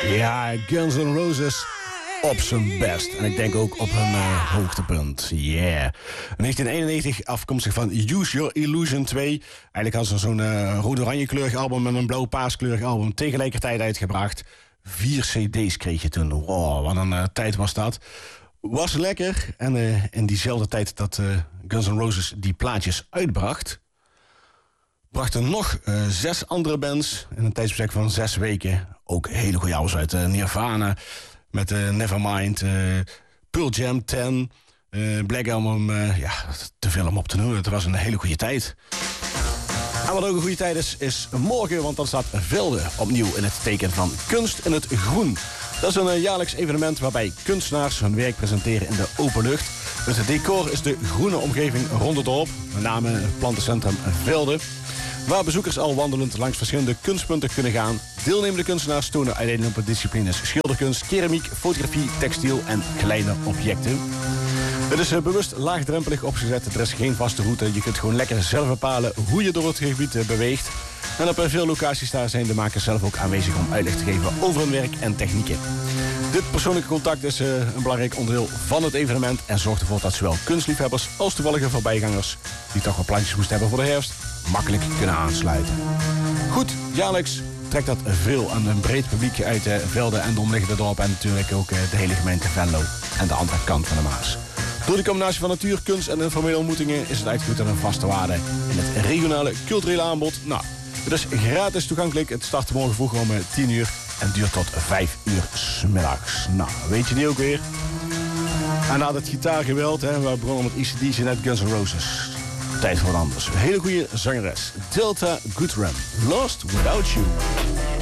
Ja, Guns N' Roses op zijn best. En ik denk ook op hun hoogtepunt. Yeah. 1991, afkomstig van Use Your Illusion 2. Eigenlijk hadden ze zo'n rood-oranje kleurig album en een blauw-paars kleurig album tegelijkertijd uitgebracht. 4 cd's kreeg je toen. Wow, wat een tijd was dat. Was lekker. En in diezelfde tijd dat Guns N' Roses die plaatjes uitbracht, brachten nog 6 andere bands in een tijdsbestek van 6 weken ook hele goede albums uit. Nirvana met Nevermind, Pearl Jam 10, Black Album, te veel om op te noemen. Het was een hele goede tijd. En wat ook een goede tijd is morgen, want dan staat Velde opnieuw in het teken van kunst in het groen. Dat is een jaarlijks evenement waarbij kunstenaars hun werk presenteren in de open lucht. Het decor is de groene omgeving rond het dorp, met name het plantencentrum Velde, waar bezoekers al wandelend langs verschillende kunstpunten kunnen gaan. Deelnemende kunstenaars tonen uiteenlopende disciplines: schilderkunst, keramiek, fotografie, textiel en kleine objecten. Het is bewust laagdrempelig opgezet. Er is geen vaste route. Je kunt gewoon lekker zelf bepalen hoe je door het gebied beweegt. En op veel locaties daar zijn de makers zelf ook aanwezig om uitleg te geven over hun werk en technieken. Dit persoonlijke contact is een belangrijk onderdeel van het evenement en zorgt ervoor dat zowel kunstliefhebbers als toevallige voorbijgangers die toch wel plantjes moesten hebben voor de herfst makkelijk kunnen aansluiten. Goed, jaarlijks trekt dat veel aan een breed publiek uit Velde en de omliggende dorpen en natuurlijk ook de hele gemeente Venlo en de andere kant van de Maas. Door de combinatie van natuur, kunst en informele ontmoetingen is het uitgevoerd aan een vaste waarde in het regionale culturele aanbod. Nou, het is gratis toegankelijk. Het start morgen vroeg om 10 uur en duurt tot 5 uur 's middags. Nou, weet je die ook weer? En na het gitaargeweld, we begonnen met ACDC net Guns N' Roses. Tijd voor wat anders. Een hele goede zangeres. Delta Goodrem. Lost Without You.